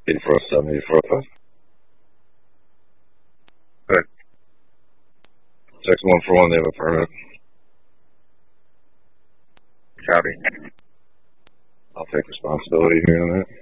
8407, 8405. Okay. Jackson 141, they have a permit. Copy. I'll take responsibility here on that.